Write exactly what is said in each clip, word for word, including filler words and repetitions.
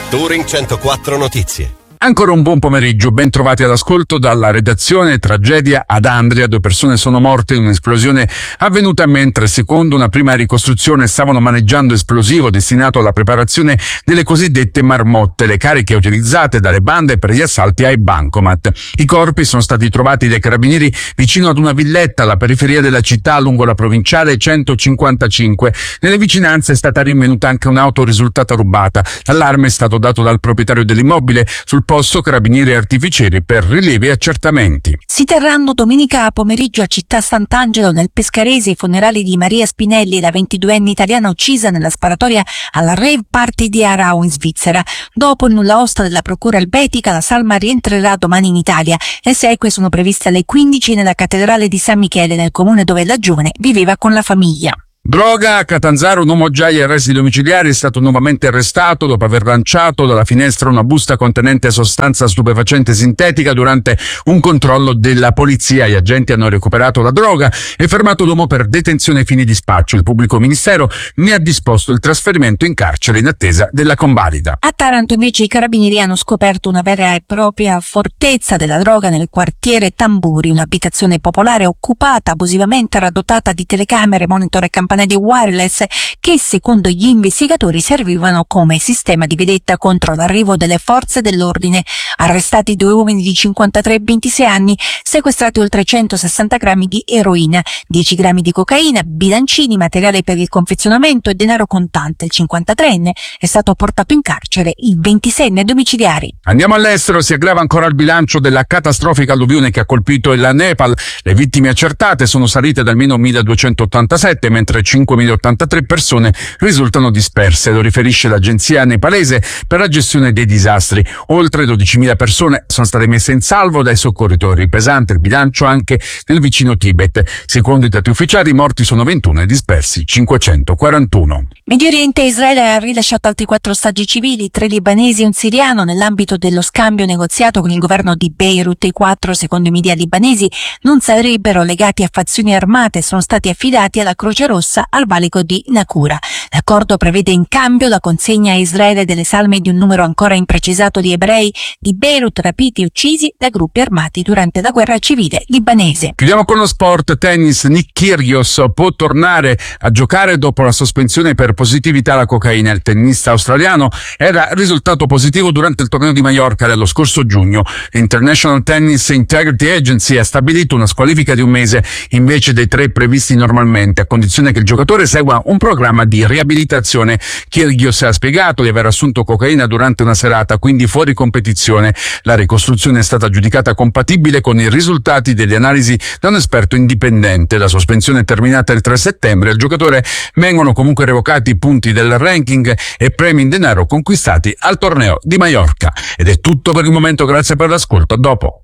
Touring centoquattro Notizie. Ancora un buon pomeriggio, ben trovati all'ascolto dalla redazione. Tragedia ad Andria, due persone sono morte in un'esplosione avvenuta mentre, secondo una prima ricostruzione, stavano maneggiando esplosivo destinato alla preparazione delle cosiddette marmotte, le cariche utilizzate dalle bande per gli assalti ai bancomat. I corpi sono stati trovati dai carabinieri vicino ad una villetta alla periferia della città lungo la provinciale centocinquantacinque. Nelle vicinanze è stata rinvenuta anche un'auto risultata rubata. L'allarme è stato dato dal proprietario dell'immobile. Sul posto carabinieri artificieri per rilievi e accertamenti. Si terranno domenica pomeriggio a Città Sant'Angelo nel Pescarese i funerali di Maria Spinelli, la ventiduenne italiana uccisa nella sparatoria alla rave party di Aarau in Svizzera. Dopo il nulla osta della procura elvetica, la salma rientrerà domani in Italia. Le esequie sono previste alle quindici nella cattedrale di San Michele, nel comune dove la giovane viveva con la famiglia. Droga a Catanzaro, un uomo già agli arresti domiciliari è stato nuovamente arrestato dopo aver lanciato dalla finestra una busta contenente sostanza stupefacente sintetica durante un controllo della polizia. Gli agenti hanno recuperato la droga e fermato l'uomo per detenzione ai fini di spaccio. Il pubblico ministero ne ha disposto il trasferimento in carcere in attesa della convalida. A Taranto invece i carabinieri hanno scoperto una vera e propria fortezza della droga nel quartiere Tamburi, un'abitazione popolare occupata abusivamente, era dotata di telecamere, monitor e campanelli di wireless che secondo gli investigatori servivano come sistema di vedetta contro l'arrivo delle forze dell'ordine. Arrestati due uomini di cinquantatré e ventisei anni, sequestrati oltre centosessanta grammi di eroina, dieci grammi di cocaina, bilancini, materiale per il confezionamento e denaro contante. Il cinquantatreenne è stato portato in carcere, il ventiseienne domiciliari. Andiamo all'estero, si aggrava ancora il bilancio della catastrofica alluvione che ha colpito il Nepal. Le vittime accertate sono salite da almeno milleduecentottantasette, mentre cinquemila ottantatré persone risultano disperse, lo riferisce l'agenzia nepalese per la gestione dei disastri. Oltre dodicimila persone sono state messe in salvo dai soccorritori. Pesante il bilancio anche nel vicino Tibet. Secondo i dati ufficiali, i morti sono ventuno e dispersi cinquecentoquarantuno. Medio Oriente, Israele ha rilasciato altri quattro ostaggi civili, tre libanesi e un siriano, nell'ambito dello scambio negoziato con il governo di Beirut. I quattro, secondo i media libanesi, non sarebbero legati a fazioni armate e sono stati affidati alla Croce Rossa al valico di Naqoura. L'accordo prevede in cambio la consegna a Israele delle salme di un numero ancora imprecisato di ebrei di Beirut rapiti e uccisi da gruppi armati durante la guerra civile libanese. Chiudiamo con lo sport. Tennis. Nick Kyrgios può tornare a giocare dopo la sospensione per positività alla cocaina. Il tennista australiano era risultato positivo durante il torneo di Maiorca dello scorso giugno. L'International Tennis Integrity Agency ha stabilito una squalifica di un mese invece dei tre previsti normalmente, a condizione che il giocatore segua un programma di riabilitazione. Kyrgios ha spiegato di aver assunto cocaina durante una serata, quindi fuori competizione. La ricostruzione è stata giudicata compatibile con i risultati delle analisi da un esperto indipendente. La sospensione è terminata il tre settembre. Al giocatore vengono comunque revocati i punti del ranking e premi in denaro conquistati al torneo di Maiorca. Ed è tutto per il momento, grazie per l'ascolto, a dopo.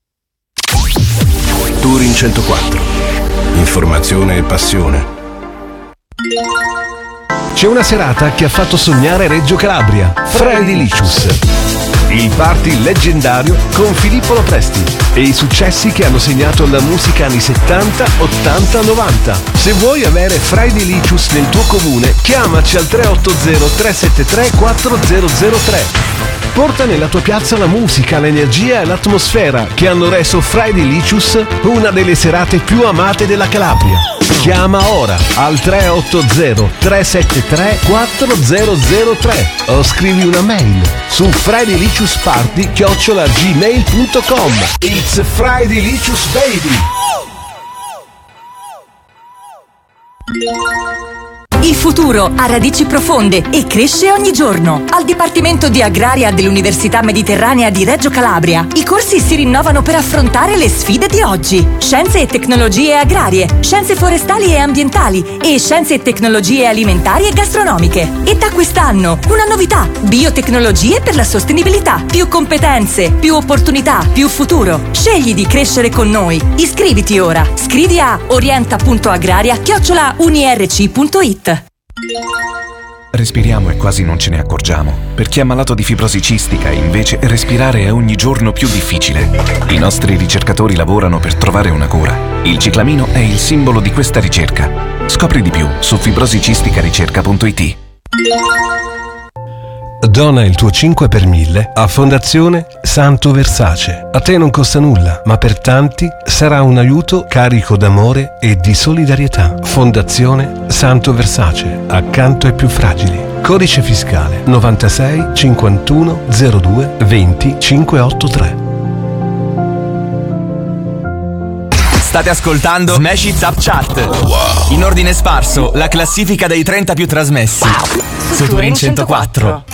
Touring centoquattro. Informazione e passione. C'è una serata che ha fatto sognare Reggio Calabria. Friday Licious. Il party leggendario con Filippo Lopresti e i successi che hanno segnato la musica anni settanta, ottanta, novanta. Se vuoi avere Friday Licious nel tuo comune, chiamaci al tre otto zero tre sette tre quattro zero zero tre. Porta nella tua piazza la musica, l'energia e l'atmosfera che hanno reso Friday Licious una delle serate più amate della Calabria. Chiama ora al tre otto zero tre sette tre quattro zero zero tre o scrivi una mail su fridaylicious-party chiocciola gmail punto com. It's Friday Licious, baby! Il futuro ha radici profonde e cresce ogni giorno. Al Dipartimento di Agraria dell'Università Mediterranea di Reggio Calabria, i corsi si rinnovano per affrontare le sfide di oggi. Scienze e tecnologie agrarie, scienze forestali e ambientali e scienze e tecnologie alimentari e gastronomiche. E da quest'anno una novità: biotecnologie per la sostenibilità. Più competenze, più opportunità, più futuro. Scegli di crescere con noi. Iscriviti ora. Scrivi a orienta punto agraria chiocciola unirc punto it. Respiriamo e quasi non ce ne accorgiamo. Per chi è malato di fibrosi cistica, invece, respirare è ogni giorno più difficile. I nostri ricercatori lavorano per trovare una cura. Il ciclamino è il simbolo di questa ricerca. Scopri di più su fibrosicisticaricerca punto it. Dona il tuo cinque per mille a Fondazione Santo Versace. A te non costa nulla, ma per tanti sarà un aiuto carico d'amore e di solidarietà. Fondazione Santo Versace, accanto ai più fragili. Codice fiscale novantasei cinquantuno zero due venti cinquecentoottantatré. State ascoltando Smash It Up Chart. Wow. In ordine sparso, la classifica dei trenta più trasmessi. Wow. Su Turin centoquattro.